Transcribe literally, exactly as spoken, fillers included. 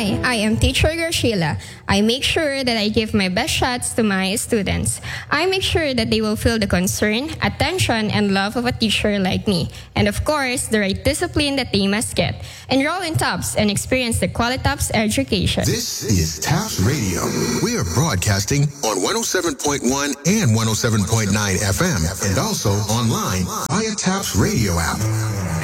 Hi, I am teacher Graciela. I make sure that I give my best shots to my students. I make sure that they will feel the concern, attention, and love of a teacher like me. And of course, the right discipline that they must get. Enroll in TOPS and experience the Qualitops education. This is TOPS Radio. We are broadcasting on one oh seven point one and one oh seven point nine F M and also online via TOPS Radio app.